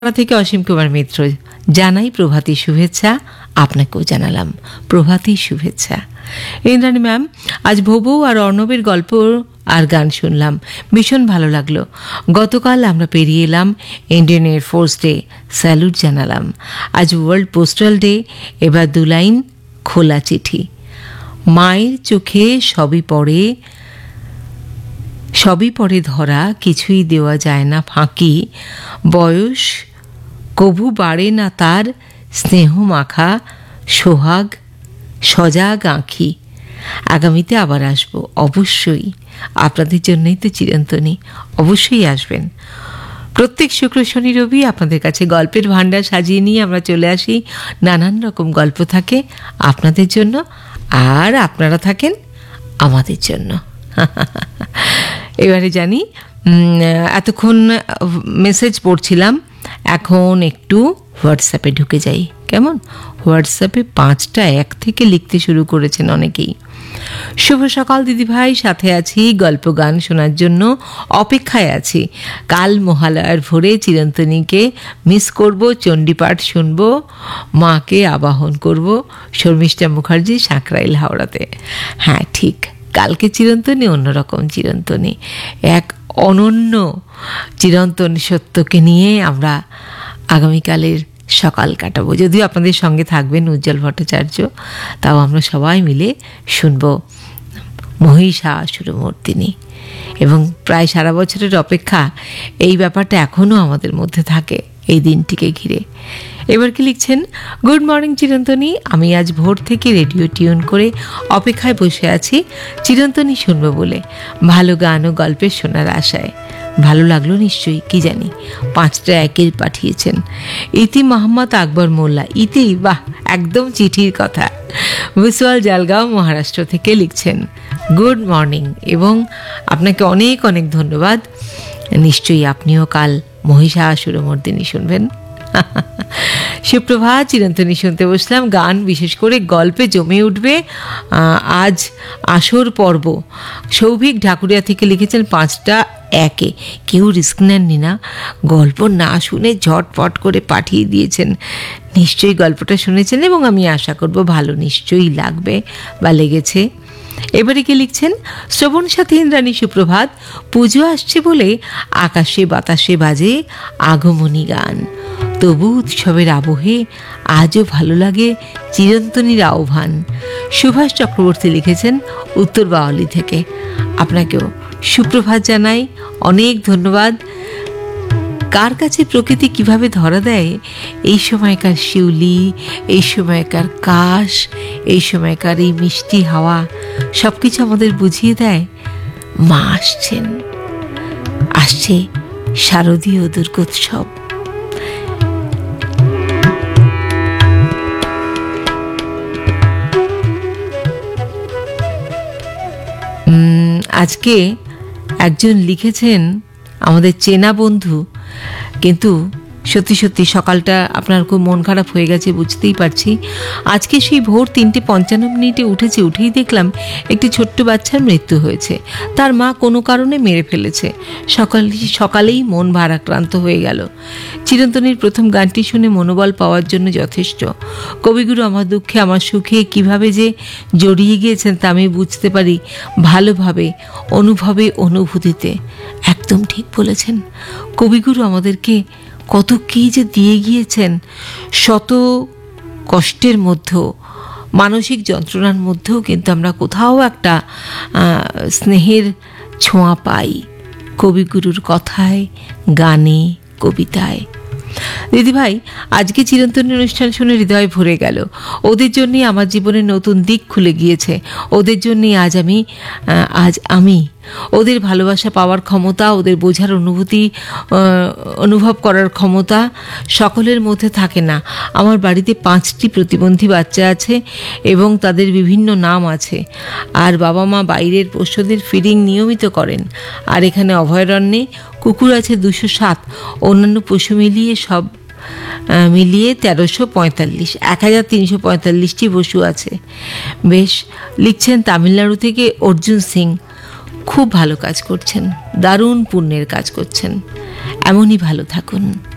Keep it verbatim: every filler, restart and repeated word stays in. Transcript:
থেকে অসীম কুমার মিত্র জানাই প্রভাতী শুভেচ্ছা। আপনাকেও জানালাম প্রভাতী শুভেচ্ছা। ইন্দ্রাণী ম্যাম, আজ ভবু আর অর্ণবের গল্প আর গান শুনলাম, ভীষণ ভালো লাগলো। গতকাল আমরা পেরিয়ে এলাম ইন্ডিয়ান এয়ারফোর্স ডে, স্যালুট জানালাম। আজ ওয়ার্ল্ড পোস্টাল ডে, এবার দু লাইন খোলা চিঠি। মায়ের চোখে সবই পড়ে, সবই পড়ে ধরা, কিছুই দেওয়া যায় না ফাঁকি। বয়স কভু বাড়ে না তার, স্নেহ মাখা সোহাগ সজাগ আঁখি। আগামীতে আবার আসবো অবশ্যই, আপনাদের জন্যই তো চিরন্তনী, অবশ্যই আসবেন। প্রত্যেক শুক্র শনি রবি আপনাদের কাছে গল্পের ভাণ্ডার সাজিয়ে নিয়ে আমরা চলে আসি। নানান রকম গল্প থাকে আপনাদের জন্য, আর আপনারা থাকেন আমাদের জন্য। এবারে জানি, এতক্ষণ মেসেজ পড়ছিলাম, এখন একটু হোয়াটসঅ্যাপে ঢুকে যাই। কেমন? হোয়াটসঅ্যাপে পাঁচটা এক থেকে লিখতে শুরু করেছেন অনেকেই। শুভ সকাল দিদিভাই, সাথে আছি, গল্প গান শোনার জন্য অপেক্ষায় আছি। কাল মহালয়ার ভোরে চিরন্তনীকে মিস করব, চণ্ডীপাঠ শুনব, মাকে আবাহন করব। শর্মিষ্ঠা মুখার্জি, সাঁকরাইল, হাওড়াতে। হ্যাঁ ঠিক, কালকে চিরন্তনী অন্যরকম চিরন্তনী, এক অনন্য চিরন্তন সত্যকে নিয়ে আমরা আগামীকালের সকাল কাটাবো। যদিও আপনাদের সঙ্গে থাকবেন উজ্জ্বল ভট্টাচার্য, তাও আমরা সবাই মিলে শুনব মহিষাসুরমর্দিনী। এবং প্রায় সারা বছরের অপেক্ষা, এই ব্যাপারটা এখনও আমাদের মধ্যে থাকে এই দিনটিকে ঘিরে। এবার কি লিখছেন? গুড মর্নিং চিরন্তনী, আমি আজ ভোর থেকে রেডিও টিউন করে অপেক্ষায় বসে আছি চিরন্তনী শুনবো বলে, ভালো গান ও গল্পের শোনার আশায়। ভালো লাগলো নিশ্চয়ই, কি জানি। পাঁচটা একের পাঠিয়েছেন ইতি মোহাম্মদ আকবর মোল্লা। ইতি, বাহ, একদম চিঠির কথা। ভিসুয়াল জালগাঁও মহারাষ্ট্র থেকে লিখছেন গুড মর্নিং, এবং আপনাকে অনেক অনেক ধন্যবাদ। নিশ্চয়ই আপনিও কাল মহিষাসুরমর্দিনী শুনবেন। সুপ্রভাত, চিরন্তনী শুনতে বসলাম। গান, বিশেষ করে গল্পে জমে উঠবে আজ আসর পর্ব। সৌভিক ঢাকুরিয়া থেকে লিখেছেন পাঁচটা একে। কেউ রিস্ক নেননি না, গল্প না শুনে ঝটপট করে পাঠিয়ে দিয়েছেন। নিশ্চয়ই গল্পটা শুনেছেন এবং আমি আশা করব ভালো নিশ্চয়ই লাগবে বা লেগেছে। এবারে কি লিখছেন? শ্রবণ সাথী ইন্দ্রাণী, সুপ্রভাত। পুজো আসছে বলে আকাশে বাতাসে বাজে আগমনী গান, তবু উৎসবের আবহে আজও ভালো লাগে চিরন্তনীর আহ্বান। সুভাষ চক্রবর্তী লিখেছেন উত্তর বাওয়ালি থেকে। আপনাকেও সুপ্রভাত জানাই, অনেক ধন্যবাদ। কার কাছে প্রকৃতি কিভাবে ধরা দেয়, এই সময়কার শিউলি, এই সময়কার কাশ, এই সময়কার এই মিষ্টি হাওয়া, সব কিছু আমাদের বুঝিয়ে দেয় মা আসছেন, আসছে শারদীয় দুর্গোৎসব। আজকে একজন লিখেছেন, আমাদের চেনা বন্ধু, কিন্তু সত্যি সত্যি সকালটা আপনার খুব মন খারাপ হয়ে গেছে বুঝতেই পারছি। আজকে সেই ভোর তিনটে পঞ্চান্ন মিনিটে উঠেছে, উঠেই দেখলাম একটি ছোট্ট বাচ্চার মৃত্যু হয়েছে। তার মা কোনো কারণে মেরে ফেলেছে। সকাল সকালেই মন ভারাক্রান্ত হয়ে গেল। চিরন্তনীর প্রথম গানটি শুনে মনোবল পাওয়ার জন্য যথেষ্ট। কবিগুরু আমার দুঃখে আমার সুখে কিভাবে যে জড়িয়ে গিয়েছেন তা আমি বুঝতে পারি ভালোভাবে, অনুভবে, অনুভূতিতে। একদম ঠিক বলেছেন, কবিগুরু আমাদেরকে কত কী যে দিয়ে গিয়েছেন। শত কষ্টের মধ্যেও, মানসিক যন্ত্রণার মধ্যেও কিন্তু আমরা কোথাও একটা স্নেহের ছোঁয়া পাই কবিগুরুর কথায়, গানে, কবিতায়। দিদিভাই, আজকে চিরন্তনী অনুষ্ঠান শুনে হৃদয় ভরে গেল। ওদের জন্যই আমার জীবনের নতুন দিক খুলে গিয়েছে। ওদের জন্যই আজ আমি আজ আমি ওদের ভালোবাসা পাওয়ার ক্ষমতা, ওদের বোঝার অনুভূতি অনুভব করার ক্ষমতা সকলের মধ্যে থাকে না। আমার বাড়িতে পাঁচটি প্রতিবন্ধী বাচ্চা আছে এবং তাদের বিভিন্ন নাম আছে। আর বাবা মা বাইরের পোষ্যদের ফিডিং নিয়মিত করেন। আর এখানে অভয়ারণ্যে কুকুর আছে দুশো সাত, অন্যান্য পশু মিলিয়ে সব মিলিয়ে তেরোশো পঁয়তাল্লিশ এক হাজার তিনশো পঁয়তাল্লিশটি পশু আছে। বেশ, লিখছেন তামিলনাড়ু থেকে অর্জুন সিং। খুব ভালো কাজ করছেন, দারুণ পুণ্যের কাজ করছেন, এমনই ভালো থাকুন।